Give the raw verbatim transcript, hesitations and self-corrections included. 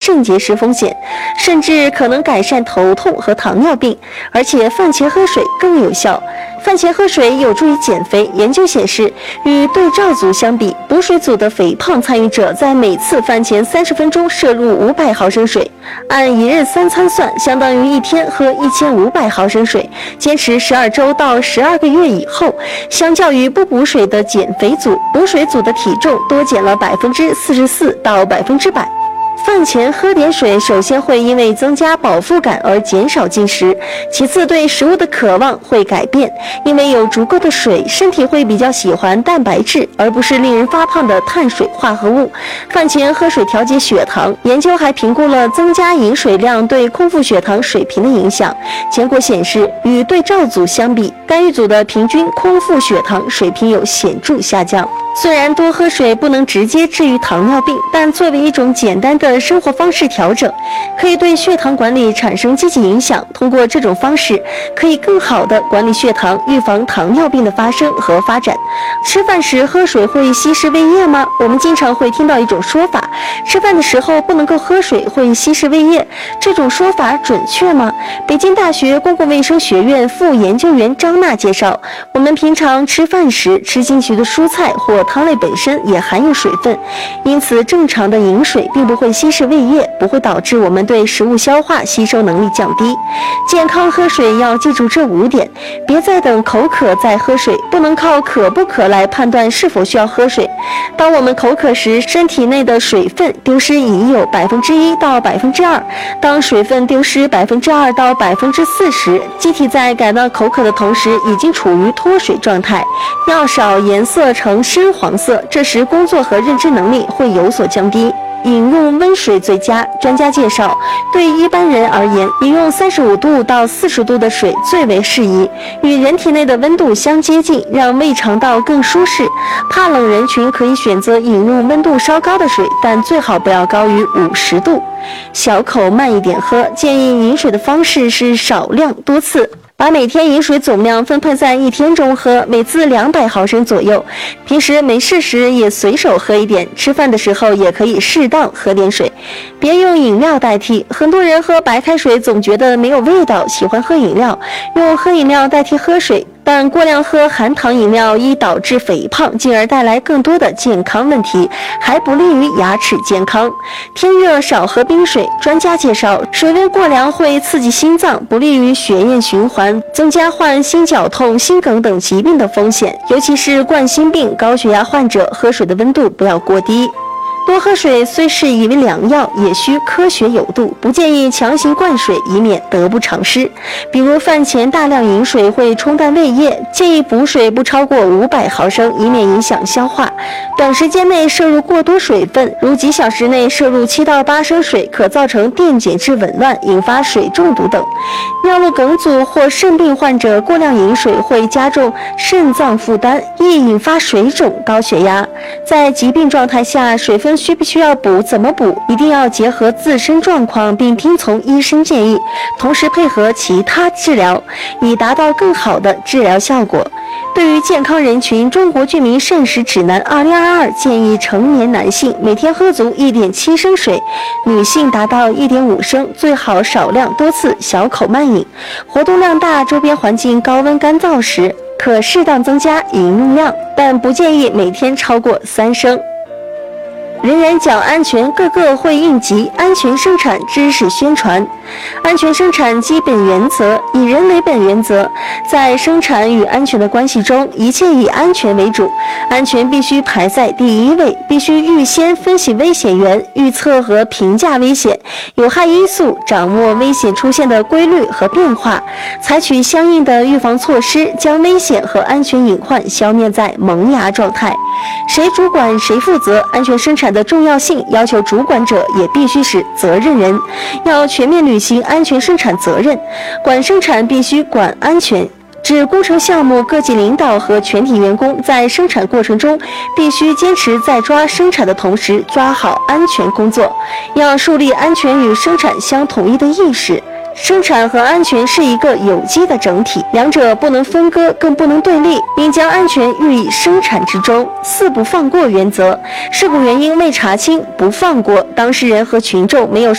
肾结石风险，甚至可能改善头痛和糖尿病，而且饭前喝水更有效。饭前喝水有助于减肥。研究显示，与对照组相比，补水组的肥胖参与者在每次饭前三十分钟摄入五百毫升水，按一日三餐算，相当于一天喝一千五百毫升水。坚持十二周到十二个月以后，相较于不补水的减肥组，补水组的体重多减了百分之四十四到百分之百。饭前喝点水，首先会因为增加饱腹感而减少进食，其次对食物的渴望会改变，因为有足够的水，身体会比较喜欢蛋白质，而不是令人发胖的碳水化合物。饭前喝水调节血糖，研究还评估了增加饮水量对空腹血糖水平的影响，结果显示，与对照组相比，干预组的平均空腹血糖水平有显著下降。虽然多喝水不能直接治愈糖尿病，但作为一种简单的生活方式调整，可以对血糖管理产生积极影响。通过这种方式，可以更好地管理血糖，预防糖尿病的发生和发展。吃饭时喝水会稀释胃液吗？我们经常会听到一种说法，吃饭的时候不能够喝水，会稀释胃液。这种说法准确吗？北京大学公共卫生学院副研究员张娜介绍，我们平常吃饭时吃进去的蔬菜或汤类本身也含有水分，因此正常的饮水并不会稀释胃液，不会导致我们对食物消化吸收能力降低。健康喝水要记住这五点，别再等口渴再喝水，不能靠渴不渴来判断是否需要喝水。当我们口渴时，身体内的水分丢失已有百分之一到百分之二，当水分丢失百分之二到百分之四时，机体在感到口渴的同时已经处于脱水状态，尿少颜色呈深黄色，这时工作和认知能力会有所降低。饮用温水最佳。专家介绍，对一般人而言，饮用三十五度到四十度的水最为适宜，与人体内的温度相接近，让胃肠道更舒适。怕冷人群可以选择饮用温度稍高的水，但最好不要高于五十度。小口慢一点喝，建议饮水的方式是少量多次。把每天饮水总量分配在一天中喝，每次两百毫升左右。平时没事时也随手喝一点，吃饭的时候也可以适当喝点水，别用饮料代替。很多人喝白开水总觉得没有味道，喜欢喝饮料，用喝饮料代替喝水。但过量喝含糖饮料易导致肥胖，进而带来更多的健康问题，还不利于牙齿健康。天热少喝冰水。专家介绍，水温过凉会刺激心脏，不利于血液循环，增加患心绞痛、心梗等疾病的风险。尤其是冠心病、高血压患者，喝水的温度不要过低。多喝水虽是以为良药，也需科学有度，不建议强行灌水，以免得不偿失。比如饭前大量饮水会冲淡胃液，建议补水不超过五百毫升，以免影响消化。短时间内摄入过多水分，如几小时内摄入七到八升水，可造成电解质紊乱，引发水中毒等。尿路梗阻或肾病患者过量饮水会加重肾脏负担，易引发水肿、高血压。在疾病状态下，水分需不需要补，怎么补，一定要结合自身状况，并听从医生建议，同时配合其他治疗，以达到更好的治疗效果。对于健康人群，中国居民膳食指南二零二二建议成年男性每天喝足 一点七升水，女性达到 一点五升，最好少量多次，小口慢饮。活动量大、周边环境高温干燥时，可适当增加饮用量，但不建议每天超过三升。人人讲安全，个个会应急。安全生产知识宣传。安全生产基本原则：以人为本原则。在生产与安全的关系中，一切以安全为主，安全必须排在第一位，必须预先分析危险源，预测和评价危险、有害因素，掌握危险出现的规律和变化，采取相应的预防措施，将危险和安全隐患消灭在萌芽状态。谁主管谁负责，安全生产的重要性要求主管者也必须是责任人，要全面履行安全生产责任。管生产必须管安全，指工程项目各级领导和全体员工在生产过程中必须坚持在抓生产的同时抓好安全工作，要树立安全与生产相统一的意识。生产和安全是一个有机的整体，两者不能分割，更不能对立，应将安全寓以生产之中。四不放过原则：事故原因未查清不放过，当事人和群众没有